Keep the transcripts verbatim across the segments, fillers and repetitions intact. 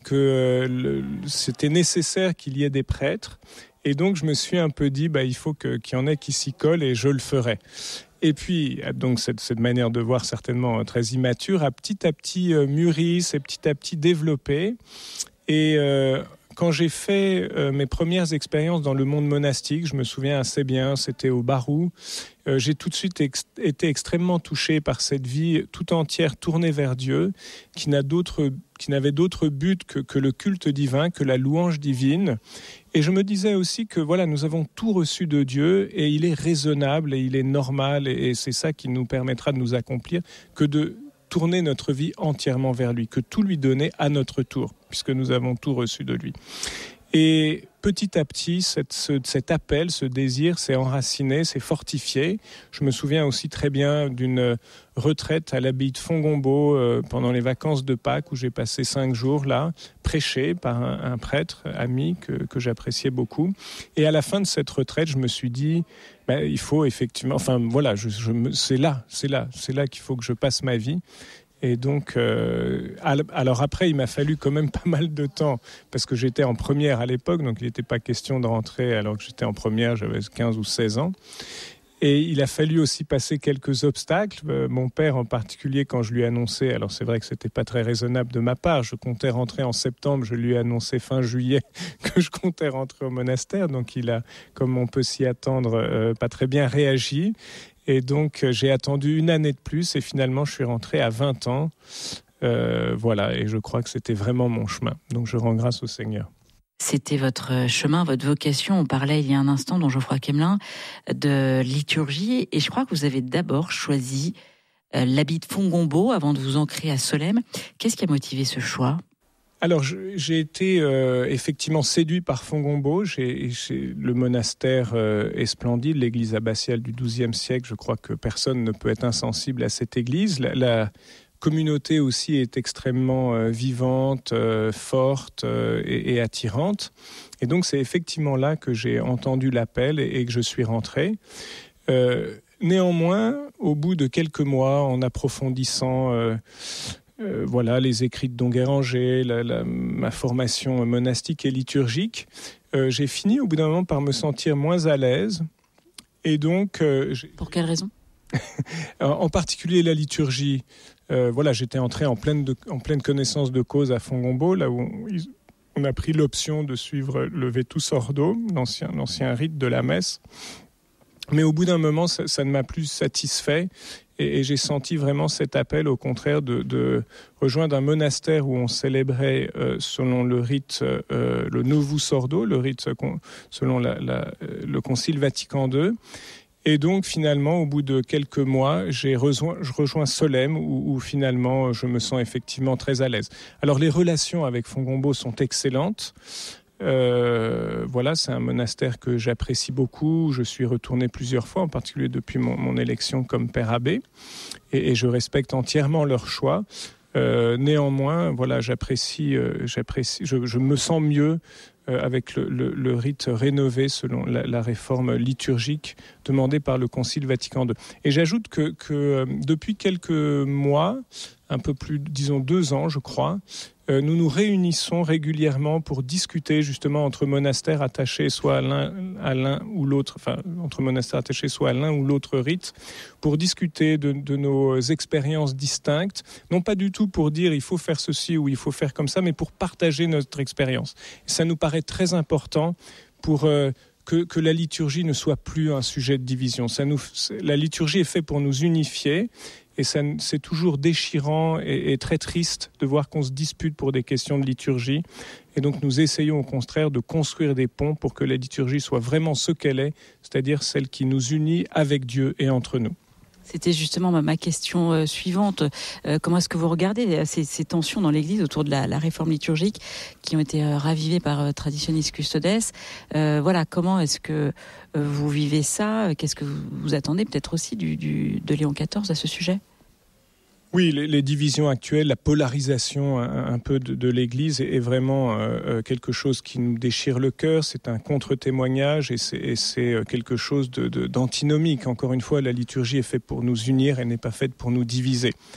que euh, le, c'était nécessaire qu'il y ait des prêtres. Et donc, je me suis un peu dit, bah, il faut que, qu'il y en ait qui s'y collent et je le ferai. Et puis, donc, cette, cette manière de voir certainement très immature a petit à petit euh, mûri, s'est petit à petit développé. Et euh, quand j'ai fait euh, mes premières expériences dans le monde monastique, je me souviens assez bien, c'était au Barou, euh, j'ai tout de suite ex- été extrêmement touché par cette vie tout entière tournée vers Dieu, qui, n'a d'autre, qui n'avait d'autre but que, que le culte divin, que la louange divine. Et je me disais aussi que voilà, nous avons tout reçu de Dieu et il est raisonnable et il est normal et, et c'est ça qui nous permettra de nous accomplir, que de tourner notre vie entièrement vers lui, que tout lui donner à notre tour, puisque nous avons tout reçu de lui. Et petit à petit, cette, ce, cet appel, ce désir s'est enraciné, s'est fortifié. Je me souviens aussi très bien d'une retraite à l'abbaye de Fongombo euh, pendant les vacances de Pâques, où j'ai passé cinq jours là, prêché par un, un prêtre ami que, que j'appréciais beaucoup. Et à la fin de cette retraite, je me suis dit, ben, il faut effectivement, enfin voilà, je, je me, c'est là, c'est là, c'est là qu'il faut que je passe ma vie. Et donc, euh, alors après, il m'a fallu quand même pas mal de temps, parce que j'étais en première à l'époque, donc il n'était pas question de rentrer alors que j'étais en première, j'avais quinze ou seize ans. Et il a fallu aussi passer quelques obstacles. Euh, mon père en particulier, quand je lui ai annoncé, alors c'est vrai que c'était pas très raisonnable de ma part, je comptais rentrer en septembre, je lui ai annoncé fin juillet que je comptais rentrer au monastère, donc il a, comme on peut s'y attendre, euh, pas très bien réagi. Et donc, j'ai attendu une année de plus et finalement, je suis rentré à vingt ans. Euh, voilà, et je crois que c'était vraiment mon chemin. Donc, je rends grâce au Seigneur. C'était votre chemin, votre vocation. On parlait il y a un instant, dont Geoffroy Quemelin, de liturgie. Et je crois que vous avez d'abord choisi l'abbaye de Fongombo avant de vous ancrer à Solesmes. Qu'est-ce qui a motivé ce choix ? Alors, j'ai été euh, effectivement séduit par Fongombo. J'ai, j'ai, le monastère euh, est splendide, l'église abbatiale du douzième siècle. Je crois que personne ne peut être insensible à cette église. La, la communauté aussi est extrêmement euh, vivante, euh, forte euh, et, et attirante. Et donc, c'est effectivement là que j'ai entendu l'appel et, et que je suis rentré. Euh, néanmoins, au bout de quelques mois, en approfondissant... Euh, Euh, voilà, les écrits de Don Guéranger, la, la, ma formation monastique et liturgique, euh, j'ai fini au bout d'un moment par me sentir moins à l'aise. Et donc, euh, j'ai... Pour quelle raison ? En particulier la liturgie. Euh, voilà, j'étais entré en pleine, de, en pleine connaissance de cause à Fongombo, là où on, on a pris l'option de suivre le Vetus Ordo, l'ancien, l'ancien rite de la messe. Mais au bout d'un moment, ça, ça ne m'a plus satisfait. Et, et j'ai senti vraiment cet appel, au contraire, de, de rejoindre un monastère où on célébrait euh, selon le rite, euh, le Novus Ordo, le rite con, selon la, la, le Concile Vatican deux. Et donc, finalement, au bout de quelques mois, j'ai rejoint, je rejoins Solesmes, où, où finalement, je me sens effectivement très à l'aise. Alors, les relations avec Fongombo sont excellentes. Euh, voilà, c'est un monastère que j'apprécie beaucoup. Je suis retourné plusieurs fois, en particulier depuis mon, mon élection comme père abbé, et, et je respecte entièrement leur choix. Euh, néanmoins, voilà, j'apprécie, euh, j'apprécie, je, je me sens mieux euh, avec le, le, le rite rénové selon la, la réforme liturgique demandée par le Concile Vatican deux. Et j'ajoute que, que euh, depuis quelques mois, un peu plus, disons deux ans, je crois, Euh, nous nous réunissons régulièrement pour discuter justement entre monastères attachés soit à l'un, à l'un ou l'autre, enfin entre monastères attachés soit à l'un ou l'autre rite, pour discuter de, de nos expériences distinctes, non pas du tout pour dire il faut faire ceci ou il faut faire comme ça, mais pour partager notre expérience. Et ça nous paraît très important pour euh, que, que la liturgie ne soit plus un sujet de division. Ça nous, la liturgie est faite pour nous unifier. Et ça, c'est toujours déchirant et, et très triste de voir qu'on se dispute pour des questions de liturgie. Et donc nous essayons au contraire de construire des ponts pour que la liturgie soit vraiment ce qu'elle est, c'est-à-dire celle qui nous unit avec Dieu et entre nous. C'était justement ma, ma question euh, suivante. Euh, comment est-ce que vous regardez ces, ces tensions dans l'Église autour de la, la réforme liturgique qui ont été euh, ravivées par euh, Traditionis Custodes euh, Voilà, comment est-ce que euh, vous vivez ça ? Qu'est-ce que vous, vous attendez peut-être aussi du, du, de Léon quatorze à ce sujet ? Oui, les, les divisions actuelles, la polarisation un, un peu de, de l'Église est, est vraiment euh, quelque chose qui nous déchire le cœur. C'est un contre-témoignage et c'est, et c'est quelque chose de, de, d'antinomique. Encore une fois, la liturgie est faite pour nous unir, elle n'est pas faite pour nous diviser.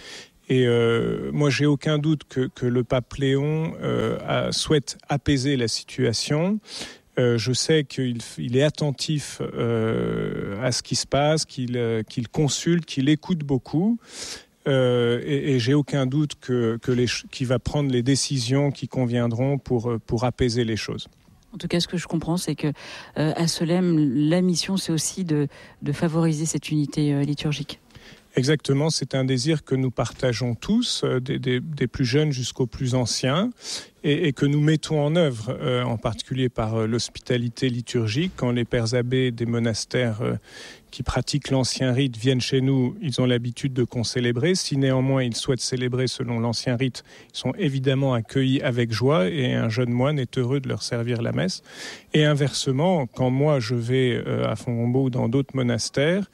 Et euh, moi, j'ai aucun doute que, que le pape Léon euh, a, souhaite apaiser la situation. Euh, je sais qu'il il est attentif euh, à ce qui se passe, qu'il, euh, qu'il consulte, qu'il écoute beaucoup. Euh, et, et j'ai aucun doute que, que les, qu'il va prendre les décisions qui conviendront pour, pour apaiser les choses. En tout cas, ce que je comprends, c'est que euh, à Solesmes, la mission, c'est aussi de, de favoriser cette unité euh, liturgique. Exactement, c'est un désir que nous partageons tous, euh, des, des, des plus jeunes jusqu'aux plus anciens, et, et que nous mettons en œuvre, euh, en particulier par euh, l'hospitalité liturgique. Quand les pères abbés des monastères euh, qui pratiquent l'ancien rite viennent chez nous, ils ont l'habitude de concélébrer. Si néanmoins ils souhaitent célébrer selon l'ancien rite, ils sont évidemment accueillis avec joie, et un jeune moine est heureux de leur servir la messe. Et inversement, quand moi je vais euh, à Fontgombault ou dans d'autres monastères,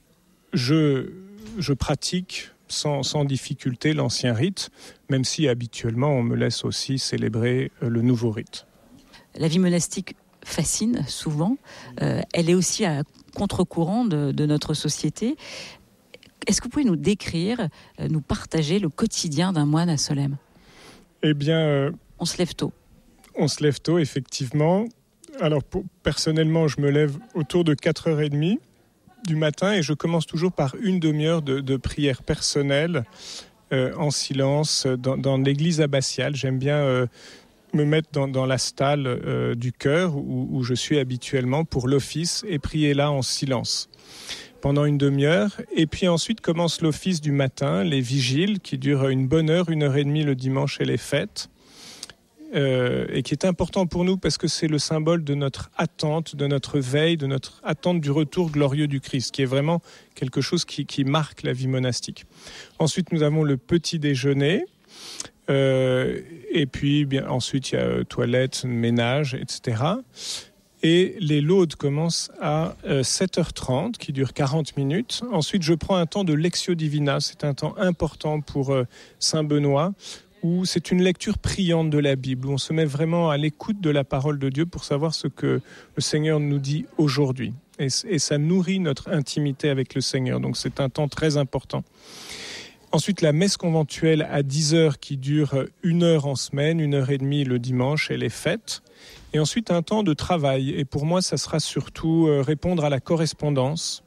je... Je pratique sans, sans difficulté l'ancien rite, même si habituellement on me laisse aussi célébrer le nouveau rite. La vie monastique fascine souvent. Euh, elle est aussi à contre-courant de, de notre société. Est-ce que vous pouvez nous décrire, nous partager le quotidien d'un moine à Solesmes ? Eh bien... Euh, on se lève tôt. On se lève tôt, effectivement. Alors, pour, personnellement, je me lève autour de quatre heures trente du matin, et je commence toujours par une demi-heure de, de prière personnelle euh, en silence dans, dans l'église abbatiale. J'aime bien euh, me mettre dans, dans la stalle euh, du chœur où, où je suis habituellement pour l'office et prier là en silence pendant une demi-heure. Et puis ensuite commence l'office du matin, les vigiles qui durent une bonne heure, une heure et demie le dimanche et les fêtes. Euh, et qui est important pour nous parce que c'est le symbole de notre attente, de notre veille, de notre attente du retour glorieux du Christ, qui est vraiment quelque chose qui, qui marque la vie monastique. Ensuite, nous avons le petit déjeuner, euh, et puis bien, ensuite il y a euh, toilette, ménage, et cetera. Et les laudes commencent à euh, sept heures trente, qui durent quarante minutes. Ensuite, je prends un temps de Lectio Divina, c'est un temps important pour euh, Saint Benoît, où c'est une lecture priante de la Bible, où on se met vraiment à l'écoute de la parole de Dieu pour savoir ce que le Seigneur nous dit aujourd'hui. Et, et ça nourrit notre intimité avec le Seigneur, donc c'est un temps très important. Ensuite, la messe conventuelle à dix heures qui dure une heure en semaine, une heure et demie le dimanche et les fêtes. Et ensuite, un temps de travail. Et pour moi, ça sera surtout répondre à la correspondance.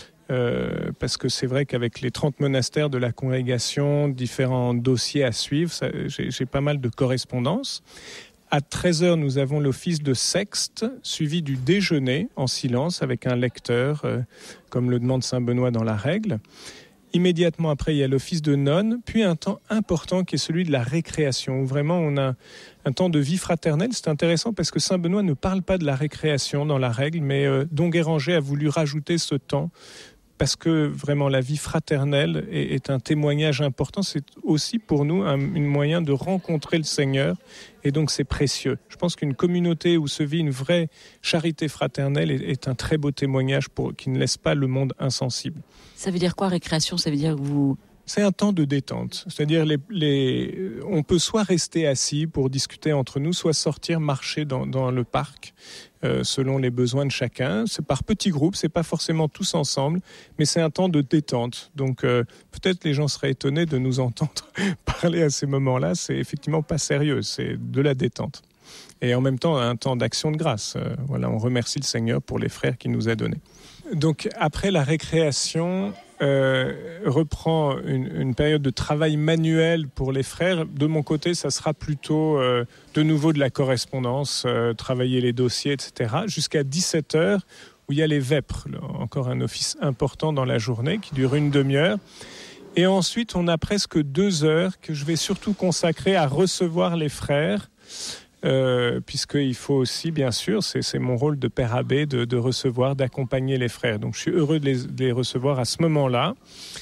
Euh, parce que c'est vrai qu'avec les trente monastères de la congrégation, différents dossiers à suivre, ça, j'ai, j'ai pas mal de correspondances. À treize heures, nous avons l'office de sexte, suivi du déjeuner en silence avec un lecteur, euh, comme le demande Saint Benoît dans la règle. Immédiatement après, il y a l'office de nonne, puis un temps important qui est celui de la récréation, où vraiment on a un temps de vie fraternelle. C'est intéressant parce que Saint Benoît ne parle pas de la récréation dans la règle, mais euh, Don Guéranger a voulu rajouter ce temps parce que vraiment la vie fraternelle est, est un témoignage important. C'est aussi pour nous un, un moyen de rencontrer le Seigneur, et donc c'est précieux. Je pense qu'une communauté où se vit une vraie charité fraternelle est, est un très beau témoignage pour, qui ne laisse pas le monde insensible. Ça veut dire quoi, récréation ? Ça veut dire que vous... C'est un temps de détente. C'est-à-dire les, les, on peut soit rester assis pour discuter entre nous, soit sortir marcher dans, dans le parc euh, selon les besoins de chacun. C'est par petits groupes, c'est pas forcément tous ensemble, mais c'est un temps de détente. Donc euh, peut-être les gens seraient étonnés de nous entendre parler à ces moments-là. C'est effectivement pas sérieux, c'est de la détente. Et en même temps, un temps d'action de grâce. Euh, voilà, on remercie le Seigneur pour les frères qu'il nous a donnés. Donc après la récréation, euh, reprend une, une période de travail manuel pour les frères. De mon côté, ça sera plutôt euh, de nouveau de la correspondance, euh, travailler les dossiers, et cetera, jusqu'à dix-sept heures, où il y a les vêpres, encore un office important dans la journée qui dure une demi-heure. Et ensuite, on a presque deux heures que je vais surtout consacrer à recevoir les frères, Euh, puisqu'il faut aussi, bien sûr, c'est, c'est mon rôle de père abbé, de, de recevoir, d'accompagner les frères. Donc je suis heureux de les, de les recevoir à ce moment-là.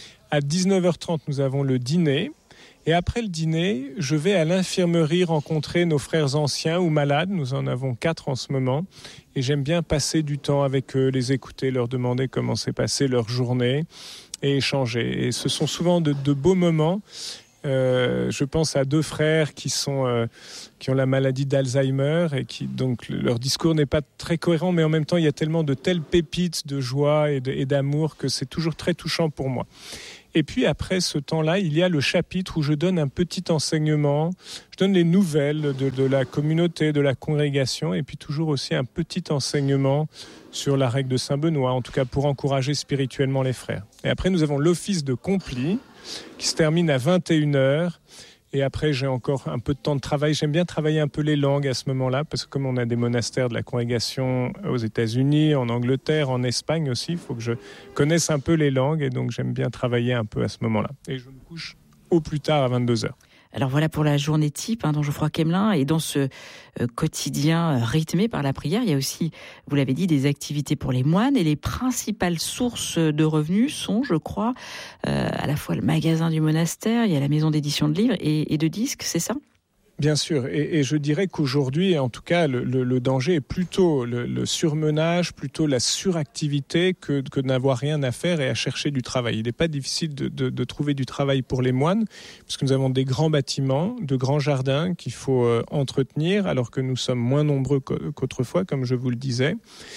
À dix-neuf heures trente, nous avons le dîner. Et après le dîner, je vais à l'infirmerie rencontrer nos frères anciens ou malades. Nous en avons quatre en ce moment. Et j'aime bien passer du temps avec eux, les écouter, leur demander comment s'est passée leur journée et échanger. Et ce sont souvent de, de beaux moments. Euh, je pense à deux frères qui sont euh, qui ont la maladie d'Alzheimer et qui donc leur discours n'est pas très cohérent, mais en même temps il y a tellement de telles pépites de joie et, de, et d'amour que c'est toujours très touchant pour moi. Et puis après ce temps-là, il y a le chapitre où je donne un petit enseignement, je donne les nouvelles de, de la communauté, de la congrégation, et puis toujours aussi un petit enseignement sur la règle de Saint-Benoît, en tout cas pour encourager spirituellement les frères. Et après, nous avons l'office de Compli, qui se termine à vingt et une heures. Et après, j'ai encore un peu de temps de travail. J'aime bien travailler un peu les langues à ce moment-là, parce que comme on a des monastères de la congrégation aux États-Unis, en Angleterre, en Espagne aussi, il faut que je connaisse un peu les langues. Et donc, j'aime bien travailler un peu à ce moment-là. Et je me couche au plus tard à vingt-deux heures. Alors voilà pour la journée type hein, dont Geoffroy Quemelin. Et dans ce euh, quotidien euh, rythmé par la prière, il y a aussi, vous l'avez dit, des activités pour les moines. Et les principales sources de revenus sont, je crois, euh, à la fois le magasin du monastère, il y a la maison d'édition de livres et, et de disques, c'est ça ? Bien sûr, et, et je dirais qu'aujourd'hui, en tout cas, le, le, le danger est plutôt le, le surmenage, plutôt la suractivité que, que de n'avoir rien à faire et à chercher du travail. Il n'est pas difficile de, de, de trouver du travail pour les moines, puisque nous avons des grands bâtiments, de grands jardins qu'il faut euh, entretenir, alors que nous sommes moins nombreux qu'autrefois, comme je vous le disais.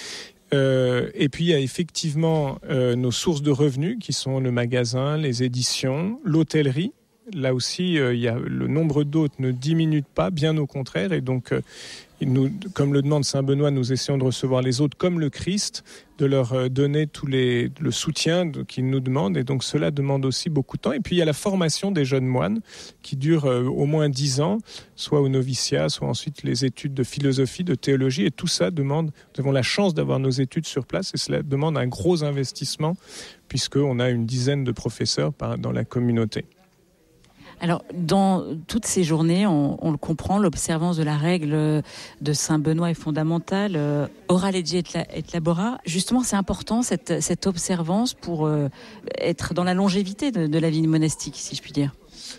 Euh, et puis il y a effectivement euh, nos sources de revenus, qui sont le magasin, les éditions, l'hôtellerie. Là aussi, euh, il y a, le nombre d'hôtes ne diminue pas, bien au contraire. Et donc, euh, nous, comme le demande Saint Benoît, nous essayons de recevoir les hôtes comme le Christ, de leur euh, donner tout les, le soutien de, qu'ils nous demandent. Et donc, cela demande aussi beaucoup de temps. Et puis, il y a la formation des jeunes moines qui dure euh, au moins dix ans, soit au noviciat, soit ensuite les études de philosophie, de théologie. Et tout ça demande, nous avons la chance d'avoir nos études sur place et cela demande un gros investissement puisqu'on a une dizaine de professeurs par, dans la communauté. Alors, dans toutes ces journées, on, on le comprend, l'observance de la règle de Saint-Benoît est fondamentale. Euh, ora lege et, la, et labora. Justement, c'est important, cette, cette observance, pour euh, être dans la longévité de, de la vie monastique, si je puis dire.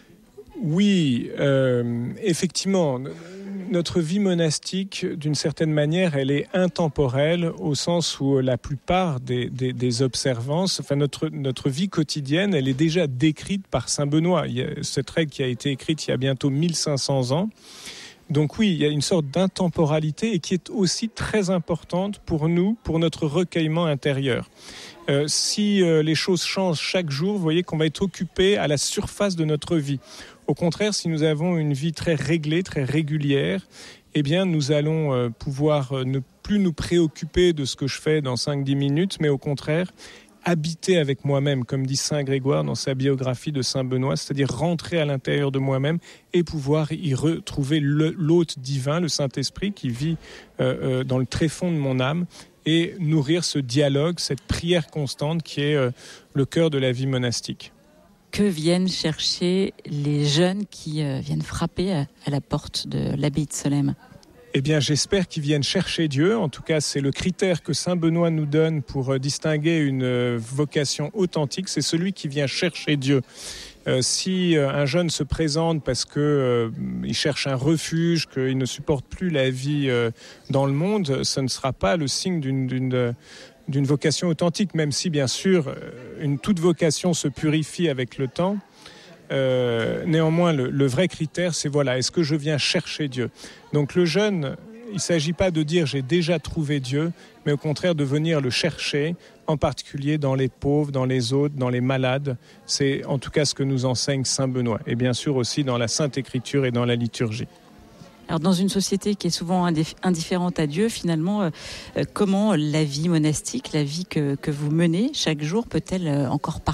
Oui, euh, effectivement. Notre vie monastique, d'une certaine manière, elle est intemporelle au sens où la plupart des, des, des observances, enfin notre, notre vie quotidienne, elle est déjà décrite par Saint Benoît. Il y a cette règle qui a été écrite il y a bientôt mille cinq cents ans. Donc oui, il y a une sorte d'intemporalité et qui est aussi très importante pour nous, pour notre recueillement intérieur. Euh, si euh, les choses changent chaque jour, vous voyez qu'on va être occupé à la surface de notre vie. Au contraire, si nous avons une vie très réglée, très régulière, eh bien, nous allons euh, pouvoir euh, ne plus nous préoccuper de ce que je fais dans cinq à dix minutes, mais au contraire, habiter avec moi-même, comme dit Saint Grégoire dans sa biographie de Saint Benoît, c'est-à-dire rentrer à l'intérieur de moi-même et pouvoir y retrouver le, l'hôte divin, le Saint-Esprit, qui vit euh, euh, dans le tréfonds de mon âme, et nourrir ce dialogue, cette prière constante qui est euh, le cœur de la vie monastique. Que viennent chercher les jeunes qui euh, viennent frapper à, à la porte de l'abbaye de Solesmes ? Eh bien, j'espère qu'ils viennent chercher Dieu. En tout cas, c'est le critère que Saint Benoît nous donne pour euh, distinguer une euh, vocation authentique. C'est celui qui vient chercher Dieu. Euh, si euh, un jeune se présente parce que euh, il cherche un refuge, qu'il ne supporte plus la vie euh, dans le monde, ce ne sera pas le signe d'une, d'une, d'une vocation authentique, même si, bien sûr, une, toute vocation se purifie avec le temps. Euh, néanmoins, le, le vrai critère, c'est voilà, est-ce que je viens chercher Dieu ? Donc le jeune, il ne s'agit pas de dire j'ai déjà trouvé Dieu, mais au contraire de venir le chercher, en particulier dans les pauvres, dans les autres, dans les malades. C'est en tout cas ce que nous enseigne Saint Benoît, et bien sûr aussi dans la Sainte Écriture et dans la liturgie. Alors dans une société qui est souvent indifférente à Dieu, finalement, euh, comment la vie monastique, la vie que, que vous menez chaque jour, peut-elle encore parler ?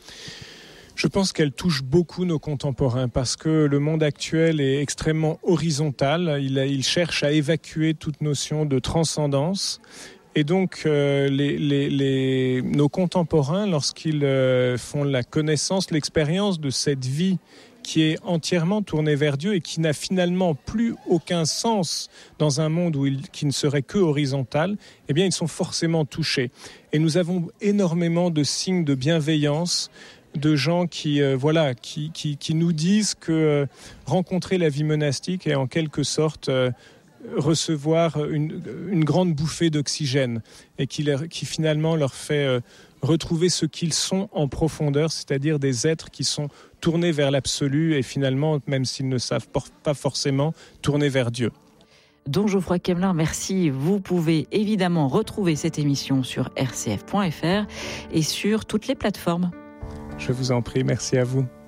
Je pense qu'elle touche beaucoup nos contemporains parce que le monde actuel est extrêmement horizontal. Il, il cherche à évacuer toute notion de transcendance. Et donc, euh, les, les, les, nos contemporains, lorsqu'ils euh, font la connaissance, l'expérience de cette vie qui est entièrement tournée vers Dieu et qui n'a finalement plus aucun sens dans un monde où il, qui ne serait que horizontal, eh bien, ils sont forcément touchés. Et nous avons énormément de signes de bienveillance, de gens qui, euh, voilà, qui, qui, qui nous disent que euh, rencontrer la vie monastique est en quelque sorte euh, recevoir une, une grande bouffée d'oxygène et qui, leur, qui finalement leur fait euh, retrouver ce qu'ils sont en profondeur, c'est-à-dire des êtres qui sont tournés vers l'absolu et finalement, même s'ils ne savent pas forcément, tournés vers Dieu. Donc Geoffroy Quemelin, merci. Vous pouvez évidemment retrouver cette émission sur r c f point f r et sur toutes les plateformes. Je vous en prie, merci à vous.